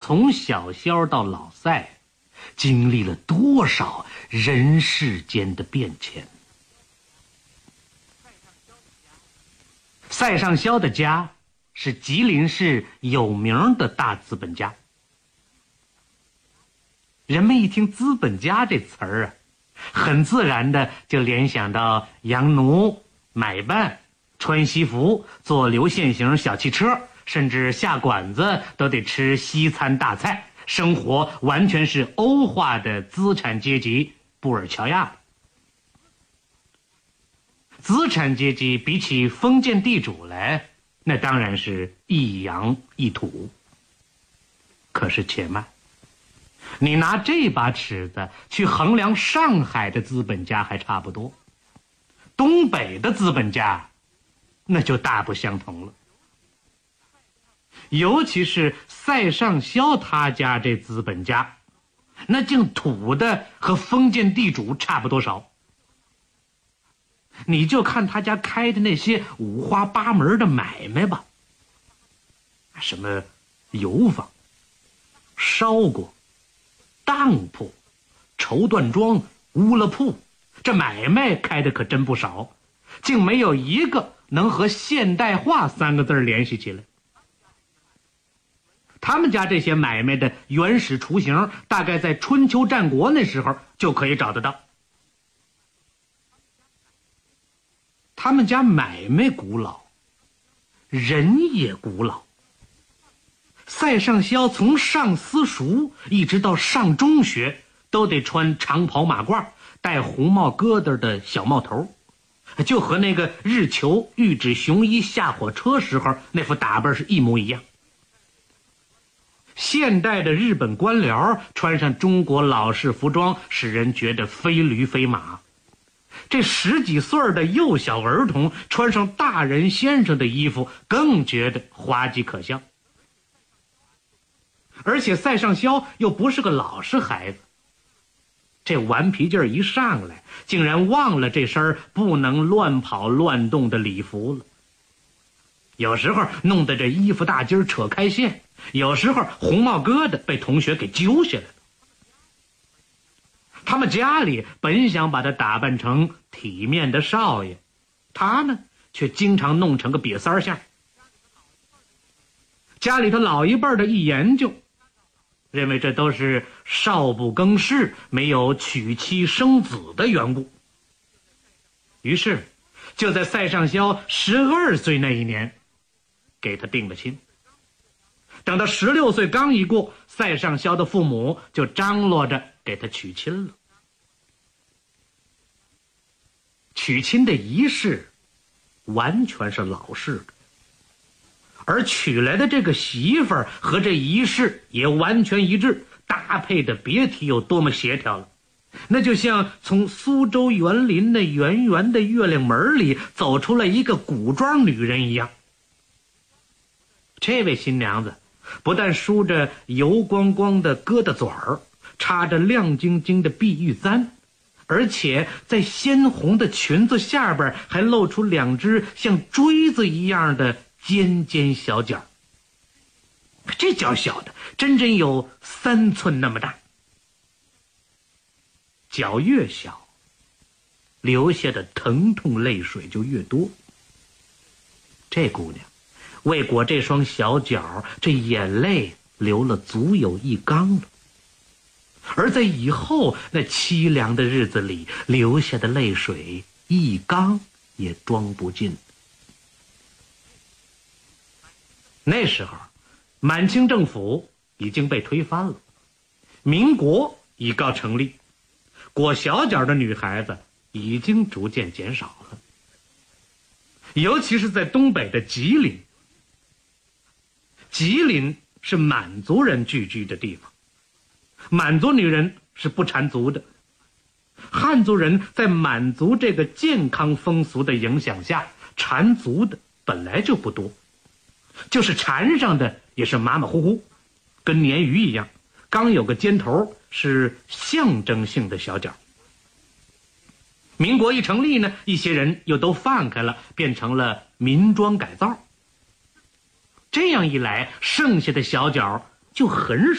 从小萧到老赛，经历了多少人世间的变迁。赛上萧的家是吉林市有名的大资本家。人们一听资本家这词儿啊，很自然的就联想到养奴、买办、穿西服、坐流线型小汽车，甚至下馆子都得吃西餐大菜，生活完全是欧化的资产阶级布尔乔亚的。资产阶级比起封建地主来，那当然是一洋一土。可是且慢，你拿这把尺子去衡量上海的资本家还差不多，东北的资本家那就大不相同了。尤其是赛上萧他家这资本家，那竟土的和封建地主差不多少。你就看他家开的那些五花八门的买卖吧，什么油坊、烧锅、当铺、绸缎庄、乌了铺，这买卖开的可真不少，竟没有一个能和现代化3个字联系起来。他们家这些买卖的原始雏形，大概在春秋战国那时候就可以找得到。他们家买卖古老，人也古老。赛上萧从上私塾一直到上中学，都得穿长袍马褂，戴红帽疙瘩的小帽头，就和那个日求玉指雄一下火车时候那副打扮是一模一样。现代的日本官僚穿上中国老式服装，使人觉得非驴非马。这10几岁的幼小儿童穿上大人先生的衣服，更觉得滑稽可笑。而且赛上萧又不是个老实孩子，这顽皮劲儿一上来，竟然忘了这身不能乱跑乱动的礼服了。有时候弄得这衣服大襟扯开线，有时候红帽疙瘩被同学给揪下来了。他们家里本想把他打扮成体面的少爷，他呢却经常弄成个瘪三相。家里头老一辈的一研究，认为这都是少不更事，没有娶妻生子的缘故。于是就在赛上萧12岁那一年给他定了亲。等到16岁刚一过，赛上萧的父母就张罗着给他娶亲了。娶亲的仪式完全是老式的，而娶来的这个媳妇儿和这仪式也完全一致，搭配的别提有多么协调了。那就像从苏州园林那圆圆的月亮门里走出来一个古装女人一样。这位新娘子不但梳着油光光的疙瘩嘴儿，插着亮晶晶的碧玉簪，而且在鲜红的裙子下边还露出2只像锥子一样的尖尖小脚，这脚小的真有3寸那么大。脚越小，流下的疼痛泪水就越多。这姑娘为裹这双小脚，这眼泪流了足有1缸了。而在以后那凄凉的日子里，流下的泪水1缸也装不进。那时候满清政府已经被推翻了，民国已告成立，裹小脚的女孩子已经逐渐减少了。尤其是在东北的吉林，吉林是满族人聚居的地方，满族女人是不缠足的。汉族人在满族这个健康风俗的影响下，缠足的本来就不多，就是缠上的也是马马虎虎，跟鲶鱼一样，刚有个尖头，是象征性的小脚。民国一成立呢，一些人又都放开了，变成了民装改造。这样一来，剩下的小脚就很